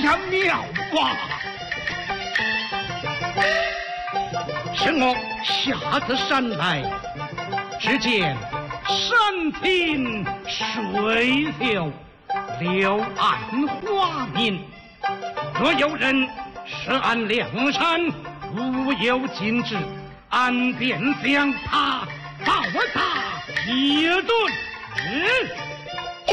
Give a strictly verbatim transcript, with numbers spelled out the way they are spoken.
下妙啊！ 神我下得山来，只见山平水秀，柳暗花明。若有人涉案梁山，无有禁止，俺便将他暴打一顿。